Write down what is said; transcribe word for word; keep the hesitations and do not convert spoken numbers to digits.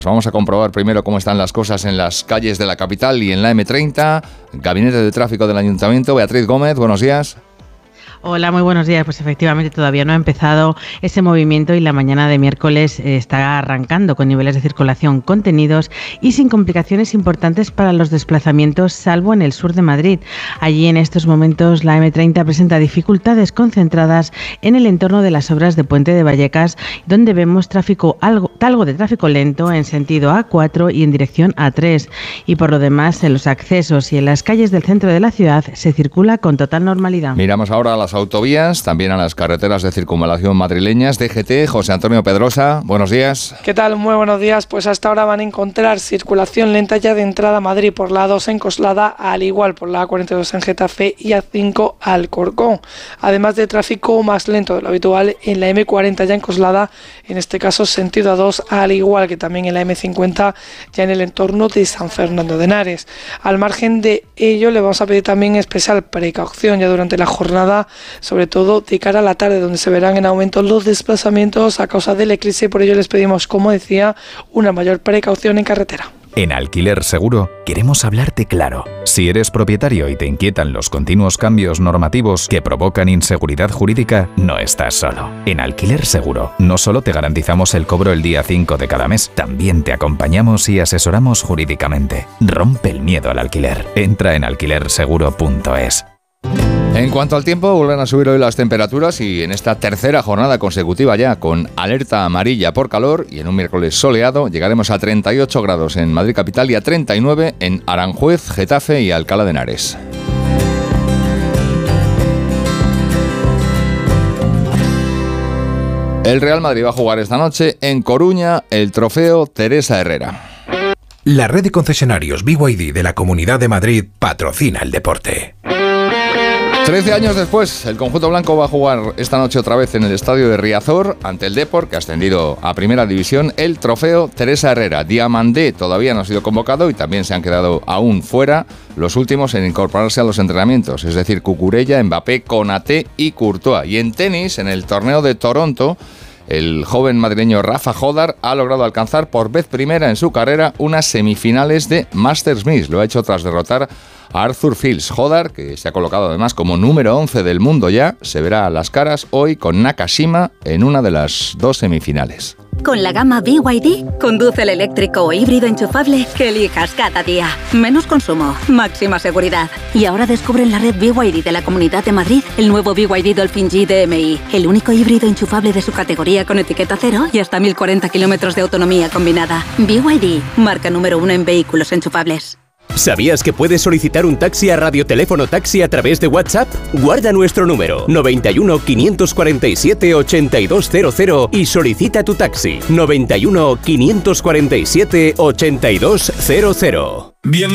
Vamos a comprobar primero cómo están las cosas en las calles de la capital y en la eme treinta. Gabinete de Tráfico del Ayuntamiento. Beatriz Gómez, buenos días. Hola, muy buenos días. Pues efectivamente todavía no ha empezado ese movimiento y la mañana de miércoles está arrancando con niveles de circulación contenidos y sin complicaciones importantes para los desplazamientos, salvo en el sur de Madrid. Allí en estos momentos la eme treinta presenta dificultades concentradas en el entorno de las obras de Puente de Vallecas, donde vemos tráfico algo, algo de tráfico lento en sentido a cuatro y en dirección a tres. Y por lo demás, en los accesos y en las calles del centro de la ciudad se circula con total normalidad. Miramos ahora a las autovías, también a las carreteras de circunvalación madrileñas. D G T, José Antonio Pedrosa, buenos días. ¿Qué tal? Muy buenos días. Pues hasta ahora van a encontrar circulación lenta ya de entrada a Madrid por la A dos en Coslada, al igual por la A cuarenta y dos en Getafe y A cinco Alcorcón. Además de tráfico más lento de lo habitual en la eme cuarenta ya en Coslada, en este caso sentido A dos, al igual que también en la eme cincuenta ya en el entorno de San Fernando de Henares. Al margen de ello, le vamos a pedir también especial precaución ya durante la jornada, sobre todo de cara a la tarde, donde se verán en aumento los desplazamientos a causa del eclipse, y por ello les pedimos, como decía, una mayor precaución en carretera. En Alquiler Seguro queremos hablarte claro. Si eres propietario y te inquietan los continuos cambios normativos que provocan inseguridad jurídica, no estás solo. En Alquiler Seguro no solo te garantizamos el cobro el día cinco de cada mes, también te acompañamos y asesoramos jurídicamente. Rompe el miedo al alquiler. Entra en alquiler seguro punto es. En cuanto al tiempo, vuelven a subir hoy las temperaturas y en esta tercera jornada consecutiva ya con alerta amarilla por calor y en un miércoles soleado llegaremos a treinta y ocho grados en Madrid capital y a treinta y nueve en Aranjuez, Getafe y Alcalá de Henares. El Real Madrid va a jugar esta noche en Coruña el trofeo Teresa Herrera. La red de concesionarios B Y D de la Comunidad de Madrid patrocina el deporte. Trece años después, el conjunto blanco va a jugar esta noche otra vez en el estadio de Riazor ante el Depor, que ha ascendido a Primera División, el trofeo Teresa Herrera. Diamandé todavía no ha sido convocado y también se han quedado aún fuera los últimos en incorporarse a los entrenamientos, es decir, Cucurella, Mbappé, Konaté y Courtois. Y en tenis, en el torneo de Toronto, el joven madrileño Rafa Jodar ha logrado alcanzar por vez primera en su carrera unas semifinales de Masters Miss. Lo ha hecho tras derrotar a Arthur Fils. Jodar, que se ha colocado además como número once del mundo ya, se verá a las caras hoy con Nakashima en una de las dos semifinales. Con la gama B Y D, conduce el eléctrico o híbrido enchufable que elijas cada día. Menos consumo, máxima seguridad. Y ahora descubre en la red B Y D de la Comunidad de Madrid el nuevo B Y D Dolphin G D M I, el único híbrido enchufable de su categoría con etiqueta cero y hasta mil cuarenta kilómetros de autonomía combinada. B Y D, marca número uno en vehículos enchufables. ¿Sabías que puedes solicitar un taxi a Radioteléfono Taxi a través de WhatsApp? Guarda nuestro número noventa y uno, quinientos cuarenta y siete, ochenta y dos cero cero y solicita tu taxi noventa y uno, quinientos cuarenta y siete, ochenta y dos cero cero. Bien.